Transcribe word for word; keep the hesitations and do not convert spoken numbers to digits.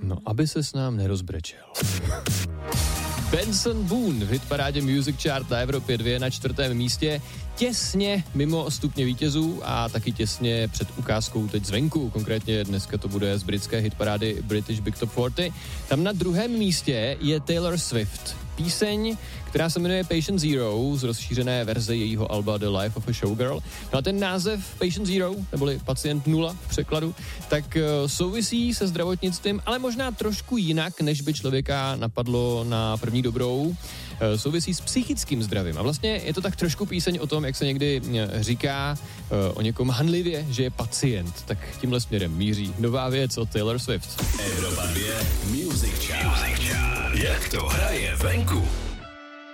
No, aby se s nám nerozbrečel. Benson Boone v hitparádě Music Chart na Evropě dva na čtvrtém místě, těsně mimo stupně vítězů a taky těsně před ukázkou teď zvenku. Konkrétně dneska to bude z britské hitparády British Big Top čtyřicet. Tam na druhém místě je Taylor Swift. Píseň, která se jmenuje Patient Zero z rozšířené verze jejího alba The Life of a Showgirl. No a ten název Patient Zero, neboli Pacient nula v překladu, tak souvisí se zdravotnictvím, ale možná trošku jinak, než by člověka napadlo na první dobrou. Souvisí s psychickým zdravím. A vlastně je to tak trošku píseň o tom, jak se někdy říká o někom hanlivě, že je pacient. Tak tímhle směrem míří nová věc od Taylor Swift. Evropa dva Music Chart. Jak to hraje venku?